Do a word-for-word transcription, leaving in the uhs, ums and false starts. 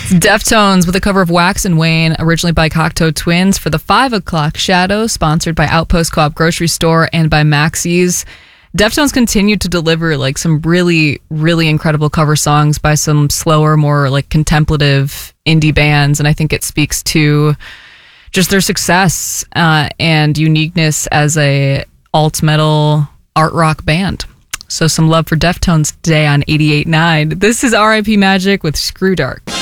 Deftones with a cover of Wax and Wayne, originally by Cocteau Twins, for the five o'clock Shadow, sponsored by Outpost Co-op Grocery Store and by Maxie's. Deftones continued to deliver like some really, really incredible cover songs by some slower, more like contemplative indie bands, and I think it speaks to just their success uh, and uniqueness as a alt metal art rock band. So some love for Deftones today on eighty-eight point nine. This is R I P Magic with Screw Dark.